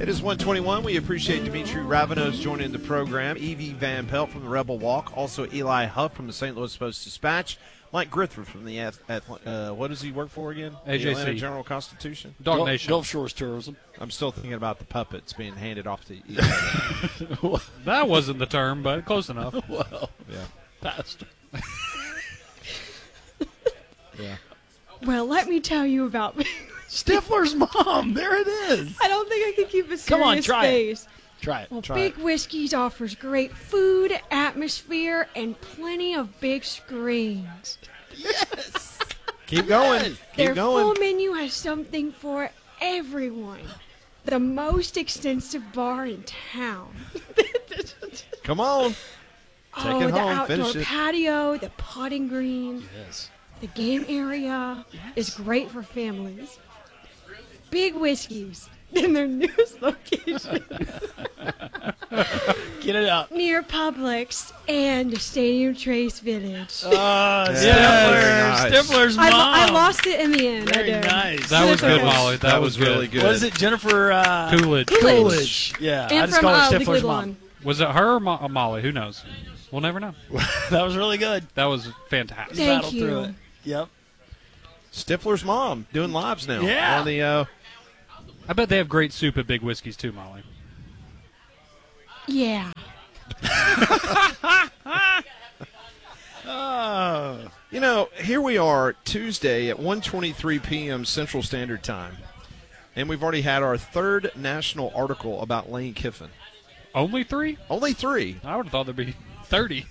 It is 1:21. We appreciate Dimitri Ravenos joining the program. Evie Van Pelt from the Rebel Walk. Also Eli Huff from the St. Louis Post-Dispatch. Mike Grithford from the what does he work for again? AJC. The Atlanta Journal-Constitution. Dog Nation. Gulf Shores Tourism. I'm still thinking about the puppets being handed off to each other. That wasn't the term, but close enough. Well, Yeah. Pastor. Yeah. Well, let me tell you about me. Stifler's mom. There it is. I don't think I can keep a serious Come on, try it. face. Try it. Well, Try Big it. Whiskey's offers great food, atmosphere, and plenty of big screens. Yes. Keep going. Yes. Keep Their going. full menu has something for everyone. The most extensive bar in town. Come on. Take Oh, it the home. outdoor Finish it. patio, the putting green, Yes. the game area is great for families. Big Whiskey's in their newest location Get it out. near Publix and Stadium Trace Village. Oh, Yes. Stifler's mom. I lost it in the end. I Very did. nice. That was good, Stifler's. Molly. That was really good. Was it Jennifer Coolidge. Coolidge? Yeah. I And just from call her Legally Stifler's Blonde. mom. Was it her or Molly? Who knows? We'll never know. That was really good. That was fantastic. Thank Battled you. through it. Yep. Stifler's mom doing lives now. Yeah. On the I bet they have great soup at Big Whiskey's too, Molly. Yeah. Oh. You know, here we are Tuesday at 1:23 p.m. Central Standard Time, and we've already had our third national article about Lane Kiffin. Only 3? Only 3. I would have thought there'd be 30.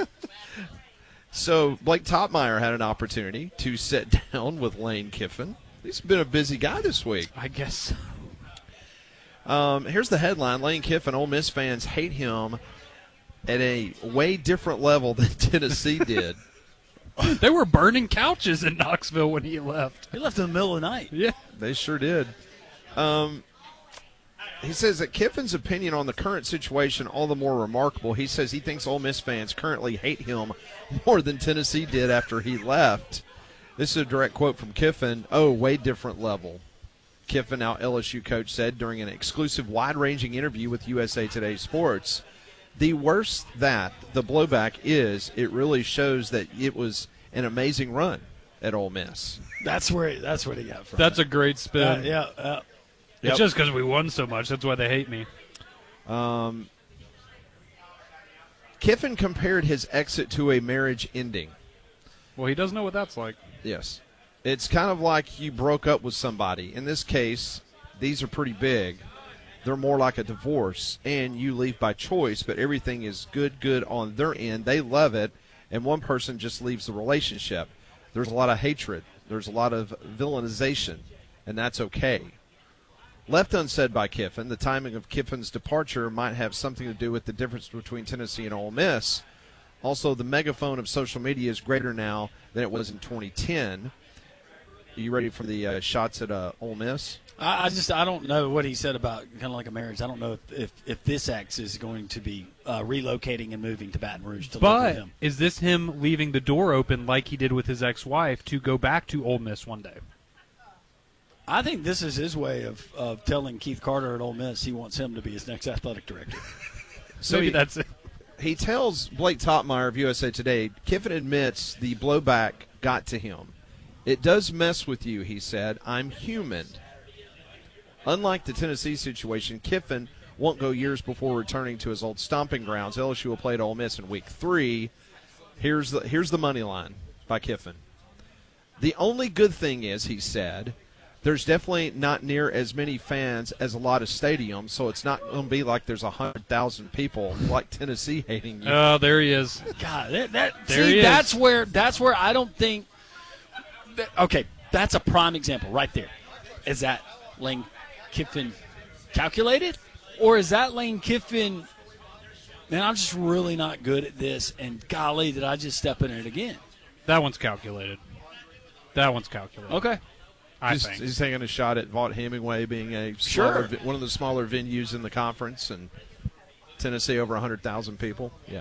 So Blake Topmeyer had an opportunity to sit down with Lane Kiffin. He's been a busy guy this week. I guess. Here's the headline. Lane Kiffin, Ole Miss fans hate him at a way different level than Tennessee did. They were burning couches in Knoxville when he left. He left in the middle of the night. Yeah. They sure did. He says that Kiffin's opinion on the current situation all the more remarkable. He says he thinks Ole Miss fans currently hate him more than Tennessee did after he left. This is a direct quote from Kiffin. Oh, way different level. Kiffin, now LSU coach, said during an exclusive wide-ranging interview with USA Today Sports, the worse that the blowback is, it really shows that it was an amazing run at Ole Miss. That's where he got from. That's a great spin. Yeah. It's just because we won so much. That's why they hate me. Kiffin compared his exit to a marriage ending. Well, he doesn't know what that's like. Yes. It's kind of like you broke up with somebody. In this case, these are pretty big. They're more like a divorce, and you leave by choice, but everything is good on their end. They love it, and one person just leaves the relationship. There's a lot of hatred. There's a lot of villainization, and that's okay. Left unsaid by Kiffin, the timing of Kiffin's departure might have something to do with the difference between Tennessee and Ole Miss. Also, the megaphone of social media is greater now than it was in 2010. Are you ready for the shots at Ole Miss? I don't know what he said about kind of like a marriage. I don't know if this ex is going to be relocating and moving to Baton Rouge to live with But him. is this him leaving the door open like he did with his ex-wife to go back to Ole Miss one day? I think this is his way of telling Keith Carter at Ole Miss he wants him to be his next athletic director. So Maybe he, that's it. he tells Blake Topmeyer of USA Today, Kiffin admits the blowback got to him. It does mess with you, he said. I'm human. Unlike the Tennessee situation, Kiffin won't go years before returning to his old stomping grounds. LSU will play at Ole Miss in Week 3. Here's the money line by Kiffin. The only good thing is, he said, there's definitely not near as many fans as a lot of stadiums, so it's not going to be like there's 100,000 people like Tennessee hating you. Oh, there he is. God, There see, he is. that's where I don't think. Okay, that's a prime example right there. Is that Lane Kiffin calculated, or is that Lane Kiffin? Man, I'm just really not good at this, and golly, did I just step in it again? That one's calculated. Okay. I think. He's taking a shot at Vaught Hemingway being one of the smaller venues in the conference, and Tennessee over 100,000 people. Yeah.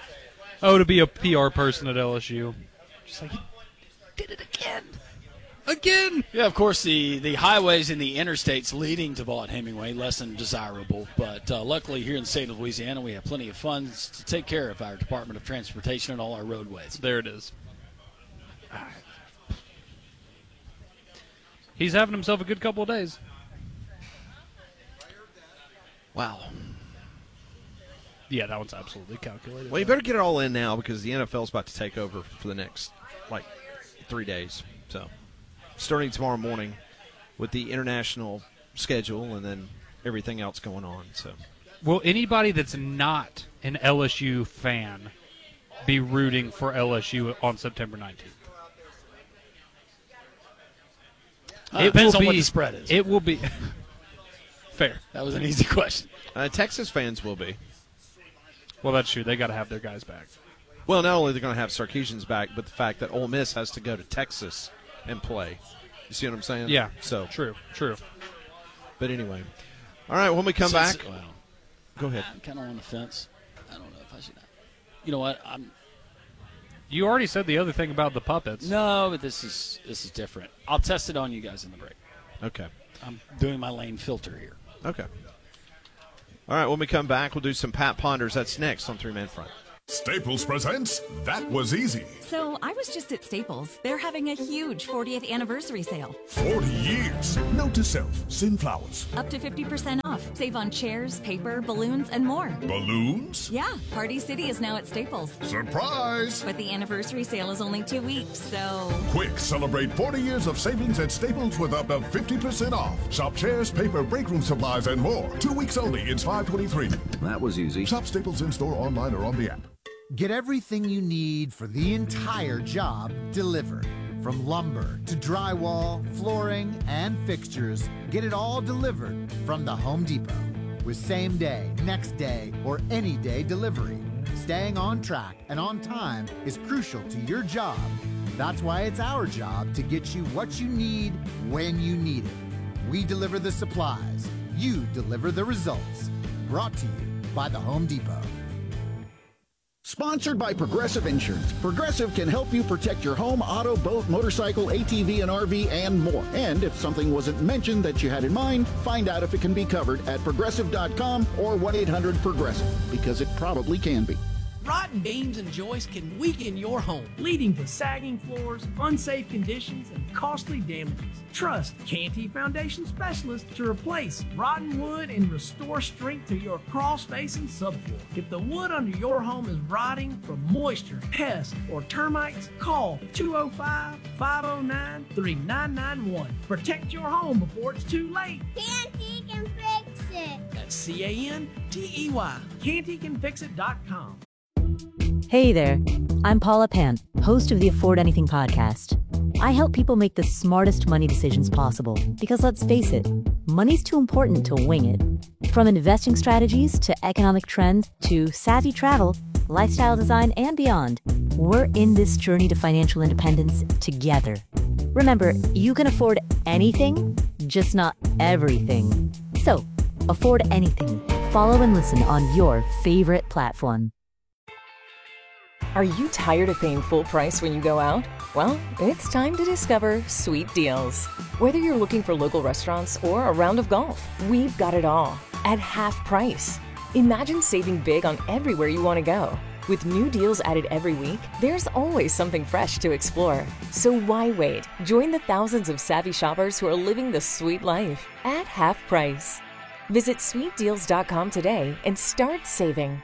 Oh, to be a PR person at LSU. Just like, he did it again. Again. Yeah, of course, the highways and the interstates leading to Vaught-Hemingway, less than desirable. But luckily here in the state of Louisiana, we have plenty of funds to take care of our Department of Transportation and all our roadways. There it is. He's having himself a good couple of days. Wow. Yeah, that one's absolutely calculated. Well, you better get it all in now because the NFL's about to take over for the next, 3 days. So, starting tomorrow morning with the international schedule and then everything else going on. So, will anybody that's not an LSU fan be rooting for LSU on September 19th? It depends on what the spread is. It will be fair. That was an easy question. Texas fans will be. Well, that's true. They got to have their guys back. Well, not only are they going to have Sarkisian's back, but the fact that Ole Miss has to go to Texas and play. You see what I'm saying? Yeah. So True. But anyway. All right, when we come back. Well, go ahead. I'm kind of on the fence. I don't know if I should. You know what? You already said the other thing about the puppets. No, but this is different. I'll test it on you guys in the break. Okay. I'm doing my lane filter here. Okay. All right, when we come back, we'll do some Pat Ponders. That's next on Three Man Front. Staples presents That Was Easy. So I was just at Staples. They're having a huge 40th anniversary sale. 40 years. Note to self, Sin Flowers. Up to 50% off. Save on chairs, paper, balloons, and more. Balloons? Yeah, Party City is now at Staples. Surprise! But the anniversary sale is only 2 weeks, so... Quick, celebrate 40 years of savings at Staples with up to 50% off. Shop chairs, paper, break room supplies, and more. 2 weeks only. It's 5/23. That was easy. Shop Staples in-store, online, or on the app. Get everything you need for the entire job delivered. From lumber to drywall, flooring, and fixtures, get it all delivered from the Home Depot. With same day, next day, or any day delivery. Staying on track and on time is crucial to your job. That's why it's our job to get you what you need when you need it. We deliver the supplies. You deliver the results. Brought to you by the Home Depot. Sponsored by Progressive Insurance. Progressive can help you protect your home, auto, boat, motorcycle, ATV, and RV, and more. And if something wasn't mentioned that you had in mind, find out if it can be covered at Progressive.com or 1-800-PROGRESSIVE, because it probably can be. Rotten beams and joists can weaken your home, leading to sagging floors, unsafe conditions, and costly damages. Trust Canty Foundation Specialists to replace rotten wood and restore strength to your crawl space and subfloor. If the wood under your home is rotting from moisture, pests, or termites, call 205-509-3991. Protect your home before it's too late. Canty can fix it. That's CANTEY. CantyCanFixIt.com. Hey there, I'm Paula Pant, host of the Afford Anything podcast. I help people make the smartest money decisions possible because let's face it, money's too important to wing it. From investing strategies to economic trends to savvy travel, lifestyle design, and beyond, we're in this journey to financial independence together. Remember, you can afford anything, just not everything. So, afford anything. Follow and listen on your favorite platform. Are you tired of paying full price when you go out? Well, it's time to discover Sweet Deals. Whether you're looking for local restaurants or a round of golf, we've got it all at half price. Imagine saving big on everywhere you want to go. With new deals added every week, there's always something fresh to explore. So why wait? Join the thousands of savvy shoppers who are living the sweet life at half price. Visit sweetdeals.com today and start saving.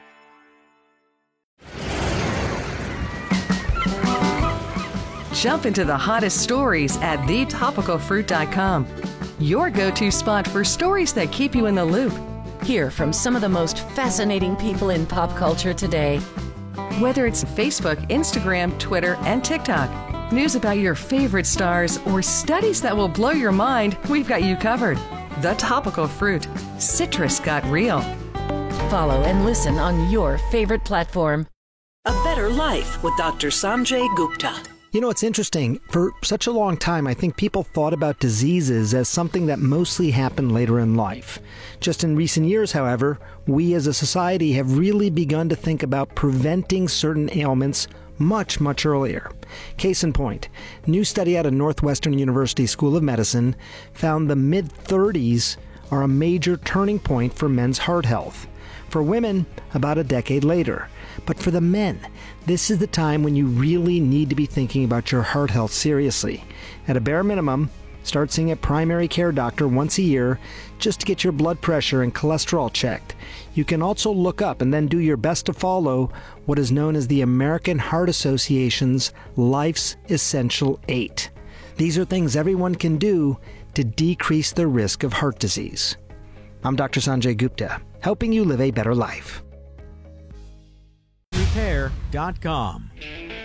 Jump into the hottest stories at thetopicalfruit.com. Your go-to spot for stories that keep you in the loop. Hear from some of the most fascinating people in pop culture today. Whether it's Facebook, Instagram, Twitter, and TikTok, news about your favorite stars, or studies that will blow your mind, we've got you covered. The Topical Fruit. Citrus got real. Follow and listen on your favorite platform. A Better Life with Dr. Sanjay Gupta. You know, it's interesting. For such a long time, I think people thought about diseases as something that mostly happened later in life. Just in recent years, however, we as a society have really begun to think about preventing certain ailments much, much earlier. Case in point, new study out of Northwestern University School of Medicine found the mid-30s are a major turning point for men's heart health. For women, about a decade later. But for the men, this is the time when you really need to be thinking about your heart health seriously. At a bare minimum, start seeing a primary care doctor once a year just to get your blood pressure and cholesterol checked. You can also look up and then do your best to follow what is known as the American Heart Association's Life's Essential 8. These are things everyone can do to decrease the risk of heart disease. I'm Dr. Sanjay Gupta, helping you live a better life. Repair.com.